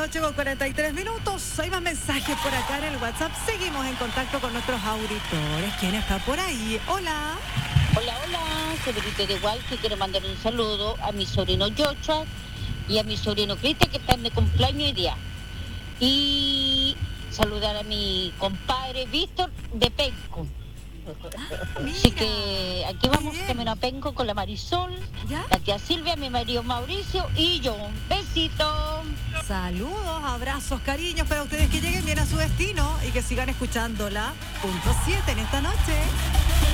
8:43. Hay más mensajes por acá en el WhatsApp. Seguimos en contacto con nuestros auditores. ¿Quién está por ahí? Hola. Hola, soy Benito de Igual, que quiero mandar un saludo a mi sobrino Joshua y a mi sobrino Cristian, que están de cumpleaños hoy día. Y saludar a mi compadre Víctor de Penco. Así que aquí vamos camino a Penco con la Marisol, ¿Ya? la tía Silvia, mi marido Mauricio y yo. Besito. Saludos, abrazos, cariños para ustedes, que lleguen bien a su destino y que sigan escuchando la .7 en esta noche.